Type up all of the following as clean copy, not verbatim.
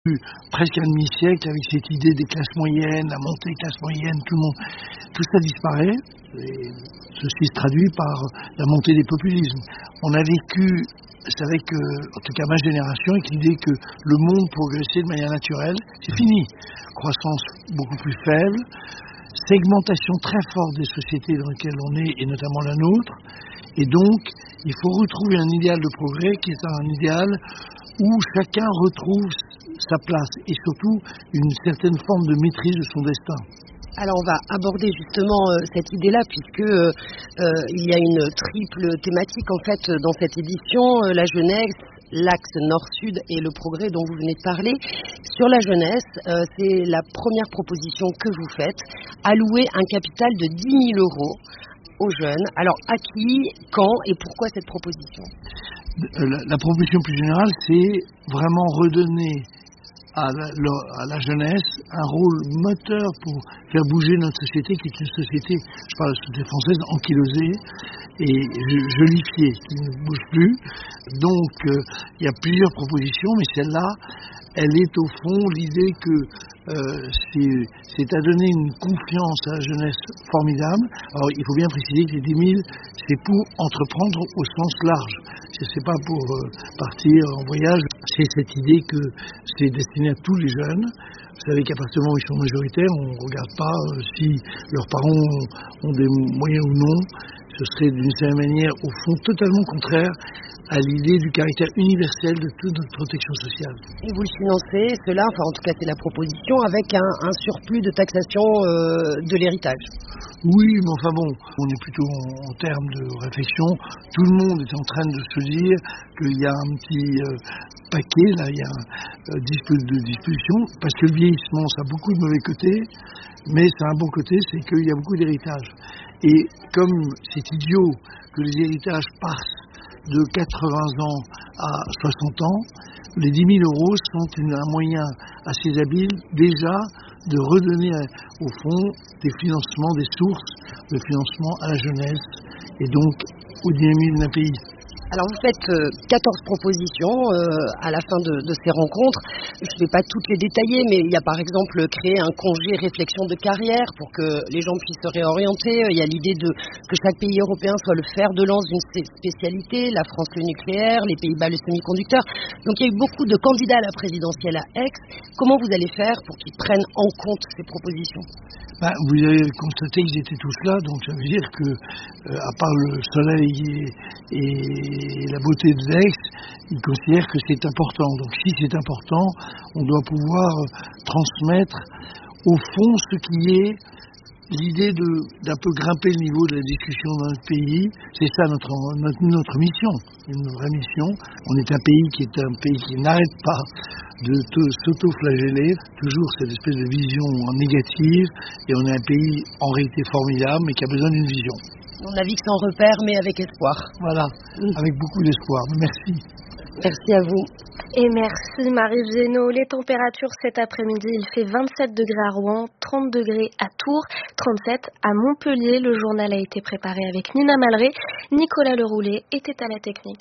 presque un demi-siècle avec cette idée des classes moyennes, la montée des classes moyennes, tout ça disparaît. Et ceci se traduit par la montée des populismes. On a vécu, c'est vrai que, en tout cas ma génération, avec l'idée que le monde progressait de manière naturelle, c'est fini. Croissance beaucoup plus faible, segmentation très forte des sociétés dans lesquelles on est, et notamment la nôtre. Et donc, il faut retrouver un idéal de progrès qui est un idéal où chacun retrouve sa place et surtout une certaine forme de maîtrise de son destin. Alors on va aborder justement cette idée-là puisque il y a une triple thématique en fait dans cette édition, la jeunesse, l'axe nord-sud et le progrès dont vous venez de parler. Sur la jeunesse, c'est la première proposition que vous faites, allouer un capital de 10 000 euros aux jeunes. Alors à qui, quand et pourquoi cette proposition ? La proposition plus générale, c'est vraiment redonner à la jeunesse un rôle moteur pour faire bouger notre société, qui est une société, je parle de la société française, ankylosée et jolifiée, qui ne bouge plus. Donc, il y a plusieurs propositions, mais celle-là, elle est au fond l'idée que c'est à donner une confiance à la jeunesse formidable. Alors, il faut bien préciser que les 10 000, c'est pour entreprendre au sens large. C'est pas pour partir en voyage. C'est cette idée que c'est destiné à tous les jeunes. Vous savez qu'à partir du moment où ils sont majoritaires, on ne regarde pas si leurs parents ont des moyens ou non. Ce serait d'une certaine manière, au fond, totalement contraire à l'idée du caractère universel de toute notre protection sociale. Et vous le financez, cela, enfin en tout cas c'est la proposition, avec un surplus de taxation de l'héritage. Oui, mais enfin bon, on est plutôt en termes de réflexion. Tout le monde est en train de se dire qu'il y a un petit paquet, là, il y a un disposition, parce que le vieillissement, ça a beaucoup de mauvais côtés, mais ça a un bon côté, c'est qu'il y a beaucoup d'héritage. Et comme c'est idiot que les héritages passent de 80 ans à 60 ans, les 10 000 euros sont un moyen assez habile déjà de redonner au fond des financements, des sources de financement à la jeunesse et donc au dynamisme d'un pays. Alors vous faites 14 propositions à la fin de ces rencontres. Je ne vais pas toutes les détailler, mais il y a par exemple créer un congé réflexion de carrière pour que les gens puissent se réorienter. Il y a l'idée que chaque pays européen soit le fer de lance d'une spécialité, la France le nucléaire, les Pays-Bas le semi-conducteur. Donc il y a eu beaucoup de candidats à la présidentielle à Aix. Comment vous allez faire pour qu'ils prennent en compte ces propositions ? Vous avez constaté qu'ils étaient tous là, donc ça veut dire que, à part le soleil et la beauté de l'Aix, ils considèrent que c'est important. Donc si c'est important, on doit pouvoir transmettre au fond ce qui est l'idée d'un peu grimper le niveau de la discussion dans notre pays. C'est ça notre mission, une vraie mission. On est un pays qui n'arrête pas de s'auto-flageller, toujours cette espèce de vision négative, et on est un pays en réalité formidable, mais qui a besoin d'une vision. On navigue sans repère, mais avec espoir. Voilà, avec beaucoup d'espoir. Merci. Merci à vous. Et merci Marie Viennot. Les températures cet après-midi, il fait 27 degrés à Rouen, 30 degrés à Tours, 37 à Montpellier. Le journal a été préparé avec Nina Malré. Nicolas Leroulet était à la technique.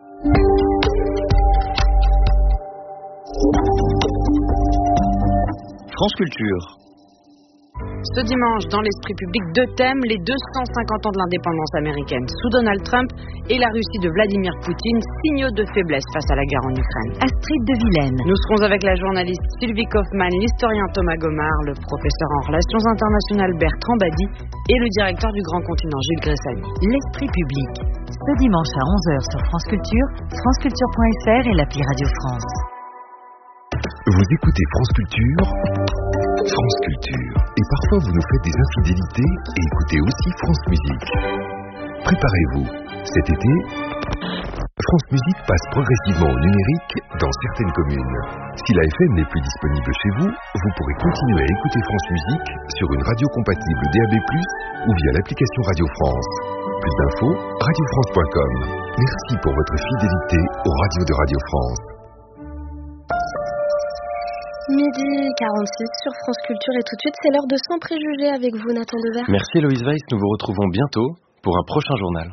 France Culture. Ce dimanche, dans l'esprit public, deux thèmes, les 250 ans de l'indépendance américaine sous Donald Trump et la Russie de Vladimir Poutine, signaux de faiblesse face à la guerre en Ukraine. Astrid de Vilaine. Nous serons avec la journaliste Sylvie Kaufmann, l'historien Thomas Gomard, le professeur en relations internationales Bertrand Badi et le directeur du Grand Continent Gilles Gressani. L'esprit public. Ce dimanche à 11h sur France Culture, franceculture.fr et l'appli Radio France. Vous écoutez France Culture, France Culture. Et parfois vous nous faites des infidélités et écoutez aussi France Musique. Préparez-vous, cet été, France Musique passe progressivement au numérique dans certaines communes. Si la FM n'est plus disponible chez vous, vous pourrez continuer à écouter France Musique sur une radio compatible DAB+, ou via l'application Radio France. Plus d'infos, radiofrance.com. Merci pour votre fidélité aux radios de Radio France. Midi 46 sur France Culture et tout de suite c'est l'heure de Sans Préjugés avec vous Nathan Devers. Merci Héloïse Weiss, nous vous retrouvons bientôt pour un prochain journal.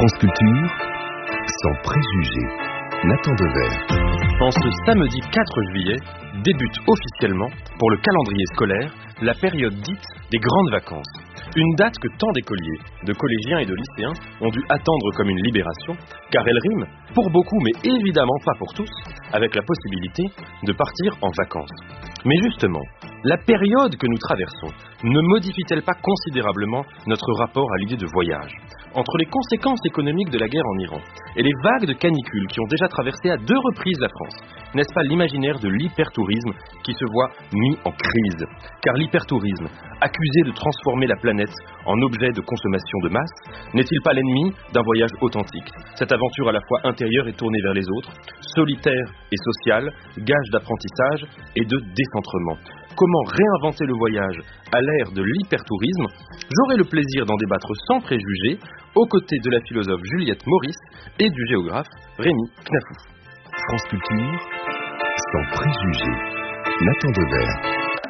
France Culture, sans préjugés. Nathan Devers. En ce samedi 4 juillet, débute officiellement, pour le calendrier scolaire, la période dite des grandes vacances. Une date que tant d'écoliers, de collégiens et de lycéens ont dû attendre comme une libération, car elle rime, pour beaucoup mais évidemment pas pour tous, avec la possibilité de partir en vacances. Mais justement, la période que nous traversons ne modifie-t-elle pas considérablement notre rapport à l'idée de voyage ? Entre les conséquences économiques de la guerre en Iran et les vagues de canicule qui ont déjà traversé à 2 reprises la France, n'est-ce pas l'imaginaire de l'hypertourisme qui se voit mis en crise ? Car l'hypertourisme, accusé de transformer la planète en objet de consommation de masse, n'est-il pas l'ennemi d'un voyage authentique ? Cette aventure à la fois intérieure et tournée vers les autres, solitaire et sociale, gage d'apprentissage et de décentrement. Comment réinventer le voyage à l'ère de l'hypertourisme ? J'aurai le plaisir d'en débattre sans préjugés, aux côtés de la philosophe Juliette Maurice et du géographe Rémi Knafou. France Culture, sans préjugés. Nathan Devers.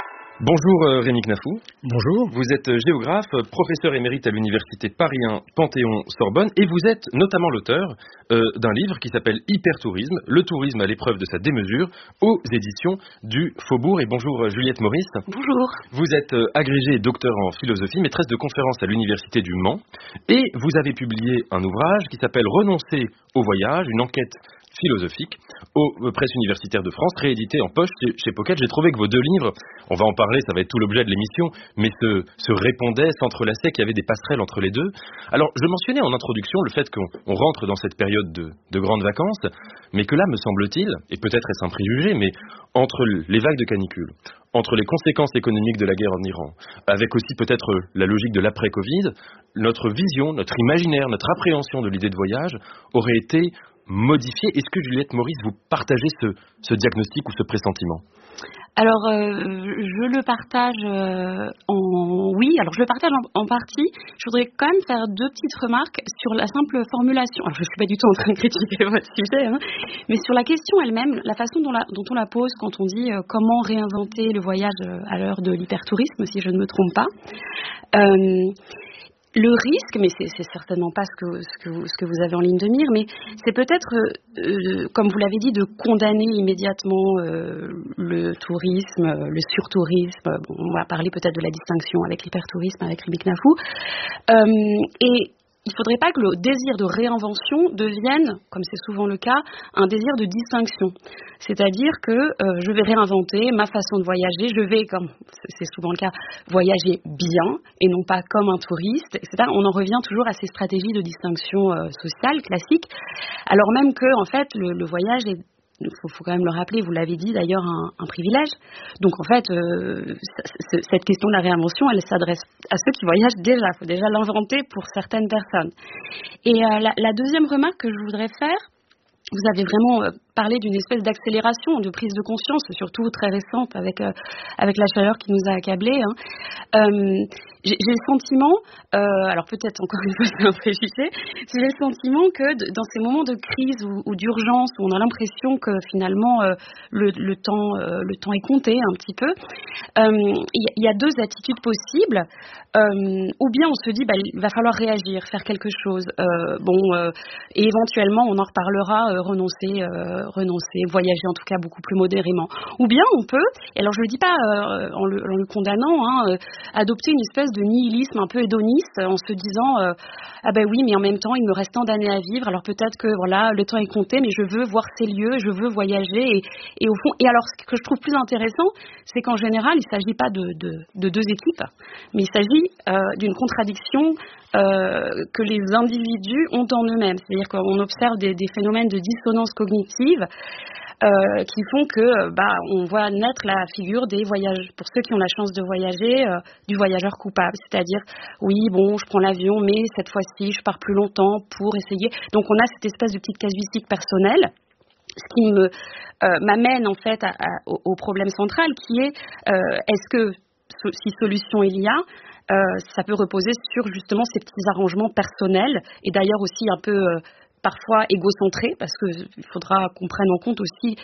Bonjour Rémi Knafou. Bonjour. Vous êtes géographe, professeur émérite à l'université Paris 1 Panthéon-Sorbonne et vous êtes notamment l'auteur d'un livre qui s'appelle Hypertourisme, le tourisme à l'épreuve de sa démesure, aux éditions du Faubourg. Et bonjour Juliette Maurice. Bonjour. Vous êtes agrégée et docteur en philosophie, maîtresse de conférences à l'université du Mans et vous avez publié un ouvrage qui s'appelle Renoncer au voyage, une enquête philosophique aux presses universitaires de France, réédité en poche chez Pocket. J'ai trouvé que vos 2 livres, on va en parler, ça va être tout l'objet de l'émission, mais se répondaient, s'entrelaçaient, qu'il y avait des passerelles entre les deux. Alors, je mentionnais en introduction le fait qu'on rentre dans cette période de grandes vacances, mais que là, me semble-t-il, et peut-être est-ce un préjugé, mais entre les vagues de canicule, entre les conséquences économiques de la guerre en Iran, avec aussi peut-être la logique de l'après-Covid, notre vision, notre imaginaire, notre appréhension de l'idée de voyage aurait été modifié. Est-ce que Juliette Maurice, vous partagez ce diagnostic ou ce pressentiment ? Alors, je le partage en partie. Je voudrais quand même faire 2 petites remarques sur la simple formulation. Alors, je ne suis pas du tout en train de critiquer votre sujet, mais sur la question elle-même, la façon dont on la pose quand on dit comment réinventer le voyage à l'heure de l'hypertourisme, si je ne me trompe pas. Le risque, mais c'est certainement pas ce que vous avez en ligne de mire, mais c'est peut-être, comme vous l'avez dit, de condamner immédiatement le tourisme, le surtourisme. Bon, on va parler peut-être de la distinction avec l'hypertourisme, avec Rémi Knafou. Et il ne faudrait pas que le désir de réinvention devienne, comme c'est souvent le cas, un désir de distinction. C'est-à-dire que je vais réinventer ma façon de voyager, je vais, comme c'est souvent le cas, voyager bien et non pas comme un touriste, etc. On en revient toujours à ces stratégies de distinction sociale classiques, alors même que, en fait, le voyage est, il faut quand même le rappeler, vous l'avez dit d'ailleurs, un privilège. Donc en fait, cette question de la réinvention, elle s'adresse à ceux qui voyagent déjà. Il faut déjà l'inventer pour certaines personnes. Et la deuxième remarque que je voudrais faire, vous avez vraiment parlé d'une espèce d'accélération, de prise de conscience, surtout très récente avec la chaleur qui nous a accablés. J'ai le sentiment, alors peut-être encore une fois c'est un préjugé, j'ai le sentiment que dans ces moments de crise ou d'urgence où on a l'impression que finalement le temps est compté un petit peu, il y a 2 attitudes possibles. Ou bien on se dit il va falloir réagir, faire quelque chose, et éventuellement on en reparlera, renoncer, voyager en tout cas beaucoup plus modérément. Ou bien on peut, et alors je le dis pas en le condamnant, adopter une espèce de nihilisme un peu hédoniste en se disant oui, mais en même temps il me reste tant d'années à vivre, alors peut-être que voilà, le temps est compté, mais je veux voir ces lieux, je veux voyager, et au fond, et alors ce que je trouve plus intéressant, c'est qu'en général il ne s'agit pas de 2 équipes, mais il s'agit d'une contradiction que les individus ont en eux-mêmes, c'est-à-dire qu'on observe des phénomènes de dissonance cognitive qui font que on voit naître la figure des voyages, pour ceux qui ont la chance de voyager, du voyageur coupable, c'est-à-dire oui, je prends l'avion, mais cette fois-ci je pars plus longtemps pour essayer. Donc on a cette espèce de petite casuistique personnelle, ce qui m'amène en fait au problème central qui est est-ce que si solution il y a, ça peut reposer sur justement ces petits arrangements personnels et d'ailleurs aussi un peu parfois égocentré, parce qu'il faudra qu'on prenne en compte aussi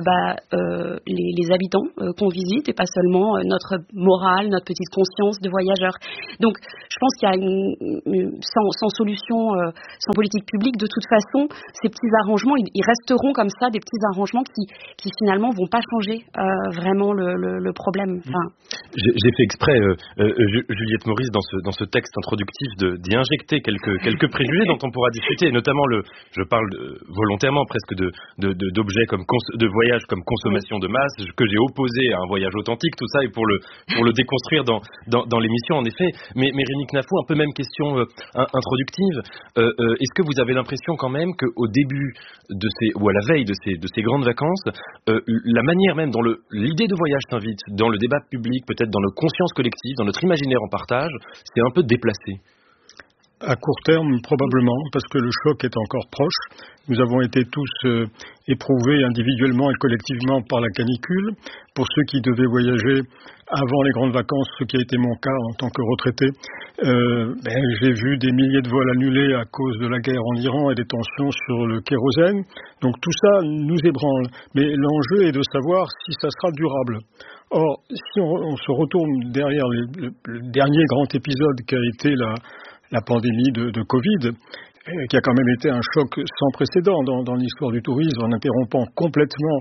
les habitants qu'on visite et pas seulement notre morale, notre petite conscience de voyageurs. Donc je pense qu'il y a sans solution, sans politique publique, de toute façon, ces petits arrangements, ils resteront comme ça, des petits arrangements qui finalement vont pas changer vraiment le problème. Enfin, j'ai fait exprès, Juliette Maurice, dans ce texte introductif, d'y injecter quelques préjugés dont on pourra discuter, et notamment je parle volontairement presque d'objets de voyage comme consommation de masse, que j'ai opposé à un voyage authentique, tout ça, et pour le déconstruire dans l'émission, en effet. Mais Rémi Knafou, un peu même question introductive, est-ce que vous avez l'impression quand même qu'au début ou à la veille de ces grandes vacances, la manière même dont l'idée de voyage s'invite dans le débat public, peut-être dans nos consciences collectives, dans notre imaginaire en partage, c'est un peu déplacé? À court terme, probablement, parce que le choc est encore proche. Nous avons été tous éprouvés individuellement et collectivement par la canicule. Pour ceux qui devaient voyager avant les grandes vacances, ce qui a été mon cas en tant que retraité, j'ai vu des milliers de vols annulés à cause de la guerre en Iran et des tensions sur le kérosène. Donc tout ça nous ébranle. Mais l'enjeu est de savoir si ça sera durable. Or, si on se retourne derrière le dernier grand épisode qui a été la pandémie de Covid, qui a quand même été un choc sans précédent dans l'histoire du tourisme, en interrompant complètement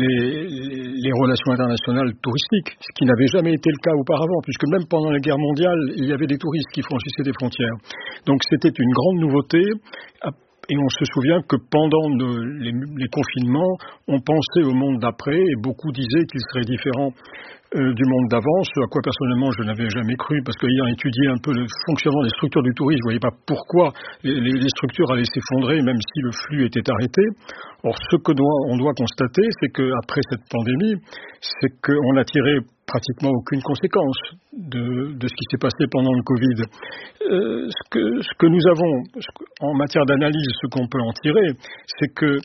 les relations internationales touristiques, ce qui n'avait jamais été le cas auparavant, puisque même pendant la guerre mondiale, il y avait des touristes qui franchissaient des frontières. Donc c'était une grande nouveauté. Et on se souvient que pendant les confinements, on pensait au monde d'après, et beaucoup disaient qu'il serait différent du monde d'avant, ce à quoi personnellement je n'avais jamais cru, parce qu'ayant étudié un peu le fonctionnement des structures du tourisme, je ne voyais pas pourquoi les structures allaient s'effondrer, même si le flux était arrêté. Or, ce qu'on doit constater, c'est qu'après cette pandémie, c'est qu'on a tiré pratiquement aucune conséquence de ce qui s'est passé pendant le Covid. Ce que nous avons, en matière d'analyse, ce qu'on peut en tirer, c'est que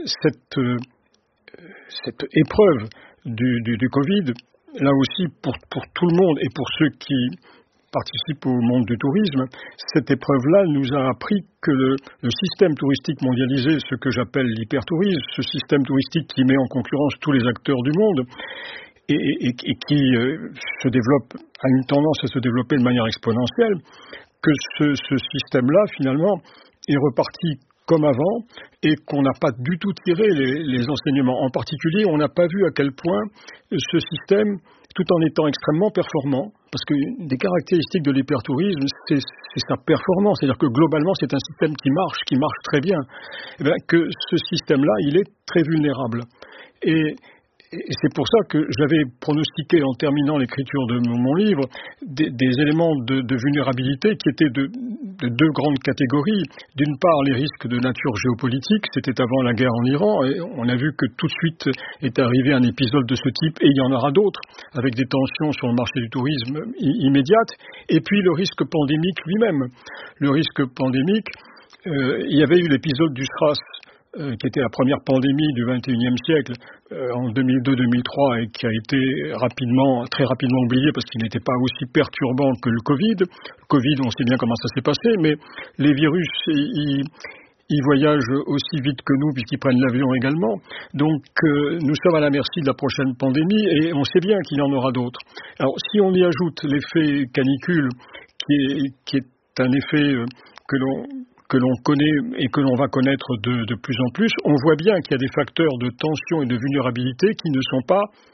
cette épreuve du Covid, là aussi pour tout le monde et pour ceux qui participent au monde du tourisme, cette épreuve-là nous a appris que le système touristique mondialisé, ce que j'appelle l'hypertourisme, ce système touristique qui met en concurrence tous les acteurs du monde, et qui se développe, a une tendance à se développer de manière exponentielle, que ce système-là, finalement, est reparti comme avant et qu'on n'a pas du tout tiré les enseignements. En particulier, on n'a pas vu à quel point ce système, tout en étant extrêmement performant, parce que des caractéristiques de l'hypertourisme, c'est sa performance, c'est-à-dire que globalement, c'est un système qui marche très bien, et bien que ce système-là, il est très vulnérable. Et c'est pour ça que j'avais pronostiqué, en terminant l'écriture de mon livre, des éléments de vulnérabilité qui étaient de deux grandes catégories. D'une part, les risques de nature géopolitique, c'était avant la guerre en Iran, et on a vu que tout de suite est arrivé un épisode de ce type, et il y en aura d'autres, avec des tensions sur le marché du tourisme immédiates, et puis le risque pandémique lui-même. Le risque pandémique, il y avait eu l'épisode du SRAS, qui était la première pandémie du XXIe siècle en 2002-2003 et qui a été très rapidement oublié parce qu'il n'était pas aussi perturbant que le Covid. Le Covid, on sait bien comment ça s'est passé, mais les virus, ils voyagent aussi vite que nous puisqu'ils prennent l'avion également. Donc nous sommes à la merci de la prochaine pandémie et on sait bien qu'il y en aura d'autres. Alors si on y ajoute l'effet canicule qui est un effet que l'on connaît et que l'on va connaître de plus en plus, on voit bien qu'il y a des facteurs de tension et de vulnérabilité qui ne sont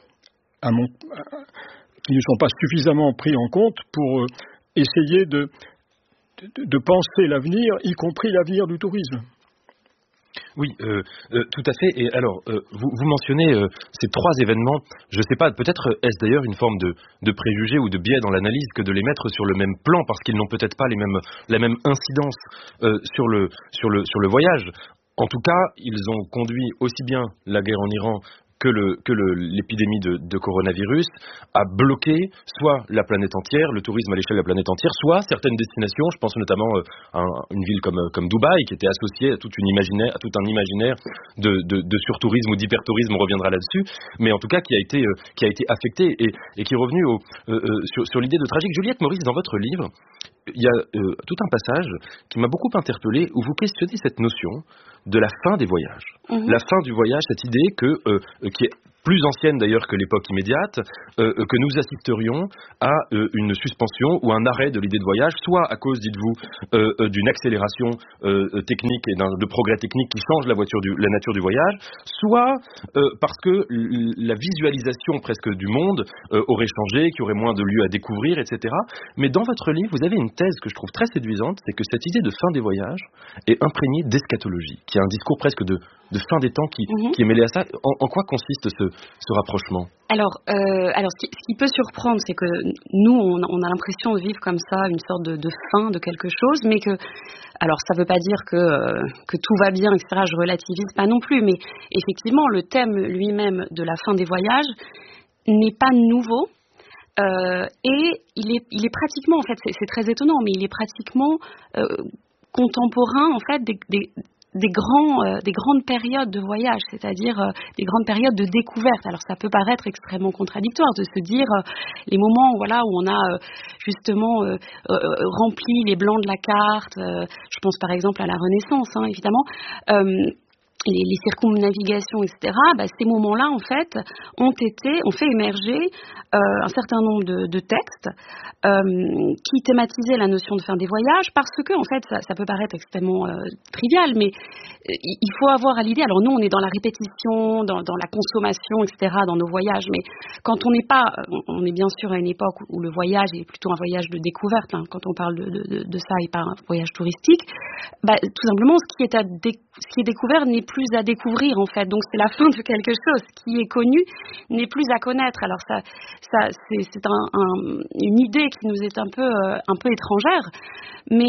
pas suffisamment pris en compte pour essayer de penser l'avenir, y compris l'avenir du tourisme. Oui, tout à fait. Et alors, vous mentionnez ces trois événements. Je ne sais pas, peut-être est-ce d'ailleurs une forme de préjugé ou de biais dans l'analyse que de les mettre sur le même plan parce qu'ils n'ont peut-être pas la même incidence sur le voyage. En tout cas, ils ont conduit aussi bien la guerre en Iran que l'épidémie de coronavirus a bloqué soit la planète entière, le tourisme à l'échelle de la planète entière, soit certaines destinations. Je pense notamment à une ville comme Dubaï, qui était associée à tout un imaginaire de surtourisme ou d'hypertourisme, on reviendra là-dessus, mais en tout cas qui a été affecté et qui est revenu sur l'idée de tragique. Juliette Maurice, dans votre livre, il y a tout un passage qui m'a beaucoup interpellé où vous questionnez cette notion de la fin des voyages. La fin du voyage, cette idée qui est plus ancienne d'ailleurs que l'époque immédiate, que nous assisterions à une suspension ou un arrêt de l'idée de voyage, soit à cause, dites-vous, d'une accélération technique et de progrès technique qui change la nature du voyage, soit parce que la visualisation presque du monde aurait changé, qu'il y aurait moins de lieux à découvrir, etc. Mais dans votre livre, vous avez une thèse que je trouve très séduisante, c'est que cette idée de fin des voyages est imprégnée d'eschatologie, qui est un discours presque de fin des temps qui est mêlé à ça. En quoi consiste ce rapprochement ? Alors, ce qui peut surprendre, c'est que nous, on a l'impression de vivre comme ça, une sorte de fin de quelque chose, mais que, alors ça ne veut pas dire que tout va bien, etc., je relativise pas non plus, mais effectivement, le thème lui-même de la fin des voyages n'est pas nouveau, et il est pratiquement, en fait, c'est très étonnant, mais il est pratiquement contemporain, en fait, des grandes périodes de voyage, c'est-à-dire des grandes périodes de découverte. Alors ça peut paraître extrêmement contradictoire de se dire les moments où on a justement rempli les blancs de la carte, je pense par exemple à la Renaissance, évidemment, les circumnavigations, etc., ces moments-là, en fait, ont fait émerger un certain nombre de textes qui thématisaient la notion de fin des voyages, parce que, en fait, ça peut paraître extrêmement trivial, mais il faut avoir à l'idée, alors nous, on est dans la répétition, dans la consommation, etc., dans nos voyages, mais quand on est bien sûr à une époque où le voyage est plutôt un voyage de découverte, quand on parle de ça et pas un voyage touristique, tout simplement, ce qui est découvert n'est plus à découvrir, en fait. Donc c'est la fin de quelque chose. Ce qui est connu n'est plus à connaître. Alors ça c'est une idée qui nous est un peu étrangère, mais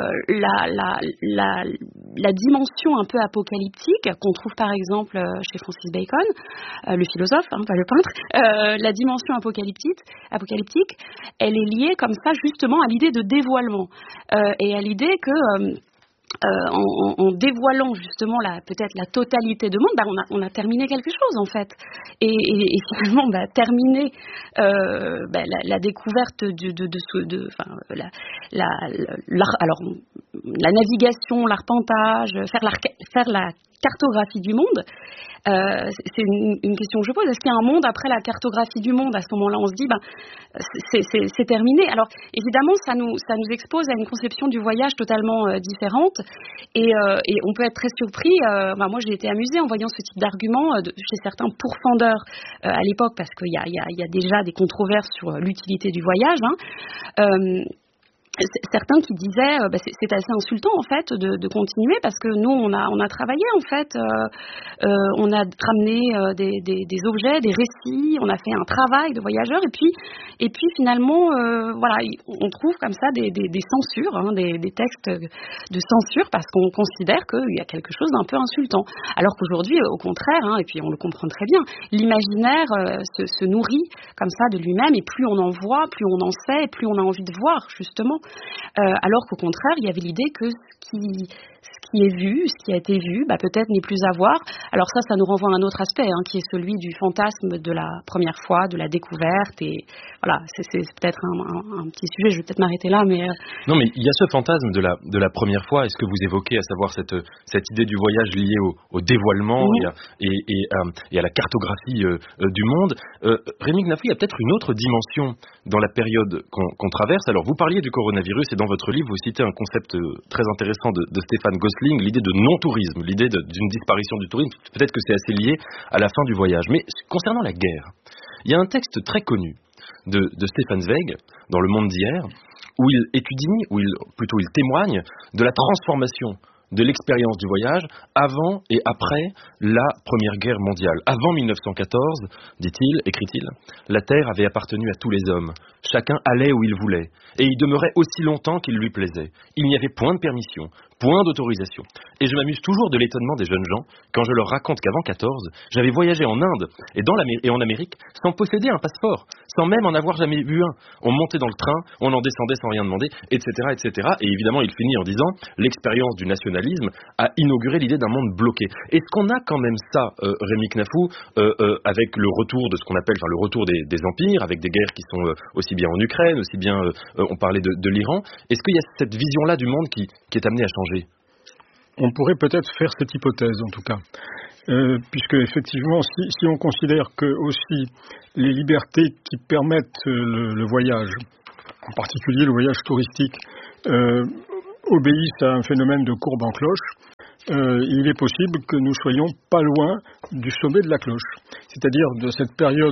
la dimension un peu apocalyptique qu'on trouve par exemple chez Francis Bacon, le philosophe, pas le peintre, la dimension apocalyptique, elle est liée comme ça justement à l'idée de dévoilement et à l'idée que en dévoilant justement peut-être la totalité du monde, on a terminé quelque chose en fait, et finalement terminer la découverte alors la navigation, l'arpentage, faire la cartographie du monde. C'est une question que je pose. Est-ce qu'il y a un monde après la cartographie du monde ? À ce moment-là, on se dit, c'est terminé. Alors, évidemment, ça nous expose à une conception du voyage totalement différente. Et on peut être très surpris. Moi, j'ai été amusée en voyant ce type d'argument chez certains pourfendeurs à l'époque, parce qu'il y a déjà des controverses sur l'utilité du voyage. Certains qui disaient c'est assez insultant en fait de continuer, parce que nous on a travaillé en fait, on a ramené des objets, des récits, on a fait un travail de voyageurs, et puis finalement on trouve comme ça des censures, des textes de censure, parce qu'on considère qu'il y a quelque chose d'un peu insultant, alors qu'aujourd'hui au contraire, et puis on le comprend très bien, l'imaginaire se nourrit comme ça de lui-même, et plus on en voit, plus on en sait, et plus on a envie de voir justement. Alors qu'au contraire, il y avait l'idée que ce qui est vu, ce qui a été vu, peut-être n'est plus à voir. Alors ça nous renvoie à un autre aspect, qui est celui du fantasme de la première fois, de la découverte. Et voilà, c'est peut-être un petit sujet. Je vais peut-être m'arrêter là, mais non, mais il y a ce fantasme de la première fois. Est-ce que vous évoquez, à savoir cette idée du voyage liée au dévoilement et à la cartographie du monde. Rémi Gnafou, il y a peut-être une autre dimension dans la période qu'on traverse. Alors, vous parliez du coronavirus, et dans votre livre, vous citez un concept très intéressant de Stéphane Gosling, l'idée de non-tourisme, l'idée d'une disparition du tourisme. Peut-être que c'est assez lié à la fin du voyage. Mais concernant la guerre, il y a un texte très connu de Stefan Zweig, dans Le Monde d'hier, où il étudie, où il témoigne de la transformation de l'expérience du voyage avant et après la Première Guerre mondiale. Avant 1914, dit-il, écrit-il, la terre avait appartenu à tous les hommes. Chacun allait où il voulait, et y demeurait aussi longtemps qu'il lui plaisait. Il n'y avait point de permission, point d'autorisation. Et je m'amuse toujours de l'étonnement des jeunes gens quand je leur raconte qu'avant 14, j'avais voyagé en Inde et en Amérique sans posséder un passeport, sans même en avoir jamais eu un. On montait dans le train, on en descendait sans rien demander, etc., etc. Et évidemment, il finit en disant l'expérience du nationalisme a inauguré l'idée d'un monde bloqué. Est-ce qu'on a quand même ça, Rémi Knafou, avec le retour de ce qu'on appelle, le retour des empires, avec des guerres qui sont aussi bien en Ukraine, aussi bien, on parlait de l'Iran. Est-ce qu'il y a cette vision-là du monde qui est amenée à changer ? On pourrait peut-être faire cette hypothèse, en tout cas. Puisque, effectivement, si on considère que aussi les libertés qui permettent le voyage, en particulier le voyage touristique, obéissent à un phénomène de courbe en cloche, il est possible que nous soyons pas loin du sommet de la cloche. C'est-à-dire de cette période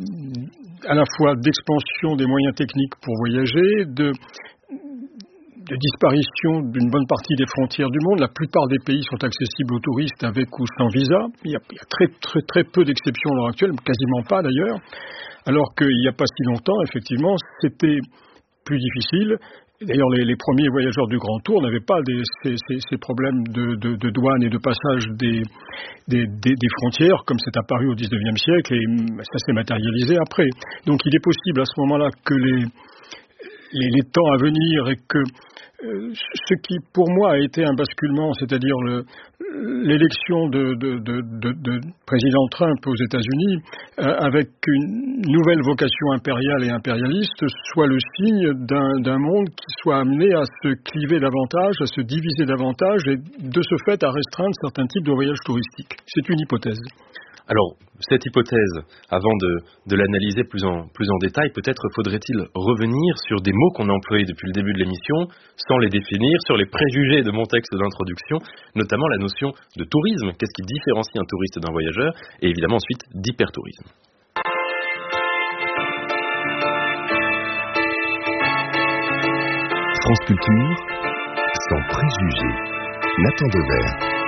à la fois d'expansion des moyens techniques pour voyager, de disparition d'une bonne partie des frontières du monde. La plupart des pays sont accessibles aux touristes avec ou sans visa. Il y a très, très, très peu d'exceptions à l'heure actuelle, quasiment pas d'ailleurs. Alors qu'il n'y a pas si longtemps, effectivement, c'était plus difficile. D'ailleurs, les premiers voyageurs du Grand Tour n'avaient pas ces problèmes de douane et de passage des frontières, comme c'est apparu au XIXe siècle, et ça s'est matérialisé après. Donc il est possible à ce moment-là que les temps à venir et que ce qui pour moi a été un basculement, c'est-à-dire l'élection de président Trump aux États-Unis avec une nouvelle vocation impériale et impérialiste, soit le signe d'un monde qui soit amené à se cliver davantage, à se diviser davantage et de ce fait à restreindre certains types de voyages touristiques. C'est une hypothèse. Alors, cette hypothèse, avant de l'analyser plus en détail, peut-être faudrait-il revenir sur des mots qu'on a employés depuis le début de l'émission, sans les définir, sur les préjugés de mon texte d'introduction, notamment la notion de tourisme. Qu'est-ce qui différencie un touriste d'un voyageur? Et évidemment ensuite d'hypertourisme. France Culture, sans préjugés. Nathan Devers.